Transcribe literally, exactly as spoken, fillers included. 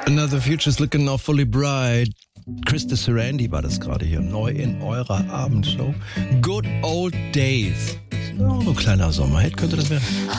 Another Future's Looking Awfully Bright. Krista Sarandon war das gerade hier neu in eurer Abendshow. Good Old Days. Oh, ein kleiner Sommerhit könnte das werden.